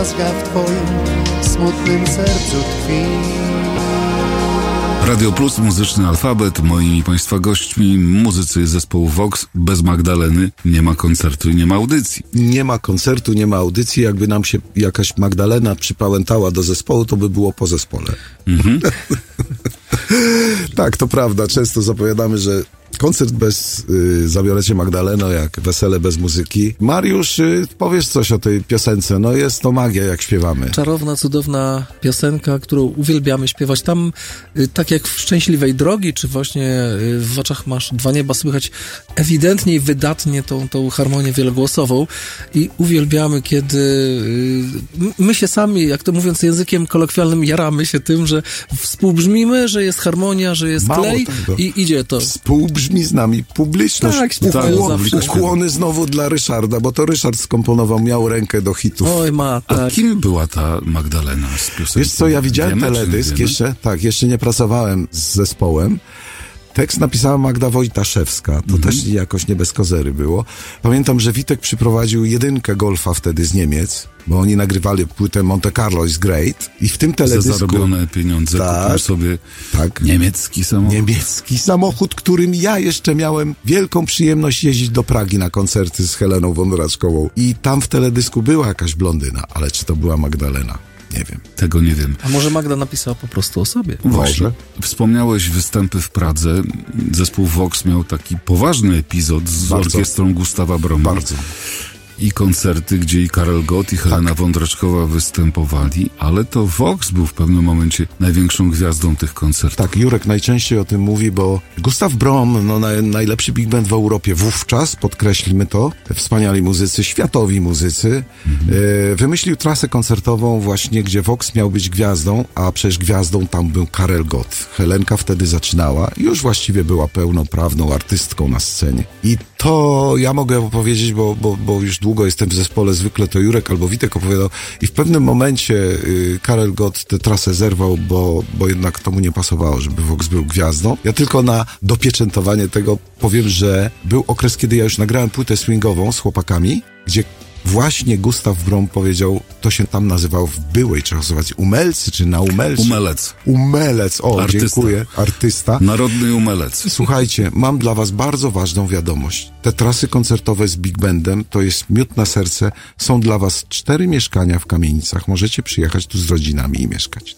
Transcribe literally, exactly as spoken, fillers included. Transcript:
w twoim smutnym sercu tkwi. Radio Plus, muzyczny alfabet. Moimi państwa gośćmi muzycy zespołu Vox. Bez Magdaleny nie ma koncertu i nie ma audycji. Nie ma koncertu, nie ma audycji. Jakby nam się jakaś Magdalena przypałętała do zespołu, to by było po zespole. Mhm. Tak, to prawda. Często zapowiadamy, że koncert bez y, Zabiorę cię Magdaleno, jak wesele bez muzyki. Mariusz, y, powiesz coś o tej piosence. No jest to magia, jak śpiewamy. Czarowna, cudowna piosenka, którą uwielbiamy śpiewać. Tam, y, tak jak w Szczęśliwej Drogi, czy właśnie y, w Oczach masz dwa nieba, słychać ewidentnie i wydatnie tą, tą harmonię wielogłosową i uwielbiamy, kiedy y, my się sami, jak to mówiąc językiem kolokwialnym, jaramy się tym, że współbrzmimy, że jest harmonia, że jest Mało klej tego. i idzie to. Współbrzmi z nami publiczność. Tak, śpiewają Ukło- zawsze. Ukłony znowu dla Ryszarda, bo to Ryszard skomponował, miał rękę do hitów. Oj ma, A tak. kim była ta Magdalena z piosenki? Wiesz co, ja widziałem Wiemy, czy nie teledysk wiemy? jeszcze, tak, jeszcze nie pracowałem z zespołem. Tekst napisała Magda Wojtaszewska, to też jakoś nie bez kozery było. Pamiętam, że Witek przyprowadził jedynkę golfa wtedy z Niemiec, bo oni nagrywali płytę Monte Carlo is Great i w tym Za teledysku... zarobione pieniądze Tak, kupił sobie tak. niemiecki samochód. Niemiecki samochód, którym ja jeszcze miałem wielką przyjemność jeździć do Pragi na koncerty z Heleną Wądraczkową. I tam w teledysku była jakaś blondyna, ale czy to była Magdalena? Nie wiem. Tego nie wiem. A może Magda napisała po prostu o sobie? Właśnie. Może. Wspomniałeś występy w Pradze. Zespół Vox miał taki poważny epizod z Bardzo. orkiestrą Gustawa Broma. Bardzo. I koncerty, gdzie i Karel Gott, i Helena Tak. Wądraczkowa występowali, ale to Vox był w pewnym momencie największą gwiazdą tych koncertów. Tak, Jurek najczęściej o tym mówi, bo Gustav Brom, no naj, najlepszy big band w Europie wówczas, podkreślmy to, wspaniali muzycy, światowi muzycy, mhm. e, wymyślił trasę koncertową właśnie, gdzie Vox miał być gwiazdą, a przecież gwiazdą tam był Karel Gott. Helenka wtedy zaczynała i już właściwie była pełnoprawną artystką na scenie. I to ja mogę opowiedzieć, bo, bo, bo już długo jestem w zespole, zwykle to Jurek albo Witek opowiadał i w pewnym momencie y, Karel Gott tę trasę zerwał, bo, bo jednak to mu nie pasowało, żeby Vox był gwiazdą. Ja tylko na dopieczętowanie tego powiem, że był okres, kiedy ja już nagrałem płytę swingową z chłopakami, gdzie właśnie Gustav Brom powiedział, to się tam nazywało w byłej Czechosłowacji, Umelcy czy na Umelcy? Umelec. Umelec, o, Artysta. dziękuję, artysta. Narodny umelec. Słuchajcie, mam dla was bardzo ważną wiadomość. Te trasy koncertowe z Big Bandem to jest miód na serce. Są dla was cztery mieszkania w Kamienicach. Możecie przyjechać tu z rodzinami i mieszkać.